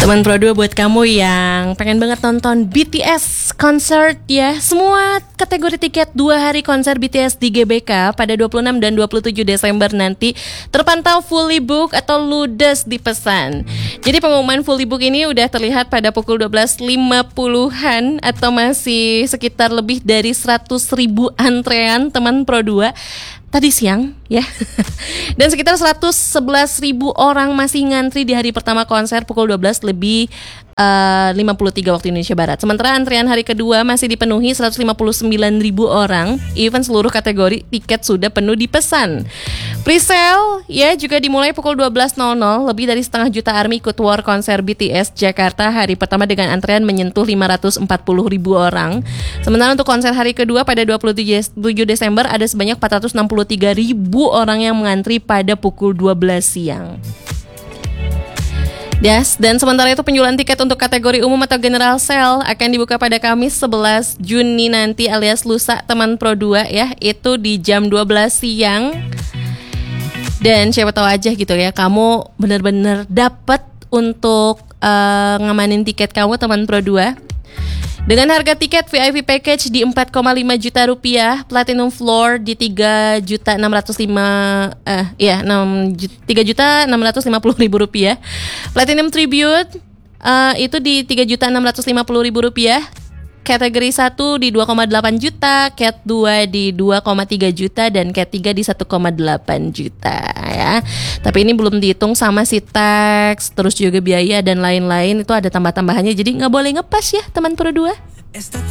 Teman Pro 2 buat kamu yang pengen banget nonton BTS concert ya. Semua kategori tiket 2 hari konser BTS di GBK pada 26 dan 27 Desember nanti terpantau fully book atau ludes dipesan. Jadi pengumuman fully book ini udah terlihat pada pukul 12.50-an atau masih sekitar lebih dari 100.000 antrean teman Pro 2 tadi siang ya. Dan sekitar 111.000 orang masih ngantri di hari pertama konser pukul 12 lebih 53 waktu Indonesia Barat. Sementara antrian hari kedua masih dipenuhi 159.000 orang. Even seluruh kategori tiket sudah penuh dipesan. Presale ya juga dimulai pukul 12.00. Lebih dari setengah juta ARMY ikut war konser BTS Jakarta hari pertama dengan antrean menyentuh 540.000 orang. Sementara untuk konser hari kedua pada 27 Desember ada sebanyak 463.000 orang yang mengantri pada pukul 12 siang. Yes, dan sementara itu penjualan tiket untuk kategori umum atau general sale akan dibuka pada Kamis 11 Juni nanti alias lusa teman Pro 2 ya. Itu di jam 12 siang. Dan siapa tahu aja gitu ya, kamu benar-benar dapat untuk ngamanin tiket kamu teman Pro 2. Dengan harga tiket VIP package di 4,5 juta rupiah, Platinum Floor di 3.650.000 rupiah, Platinum Tribute itu di 3.650.000 rupiah, kategori 1 di 2,8 juta, Cat 2 di 2,3 juta, dan Cat 3 di 1,8 juta ya. Tapi ini belum dihitung sama si tax, terus juga biaya dan lain-lain, itu ada tambah-tambahannya, jadi nggak boleh ngepas ya teman Pro 2.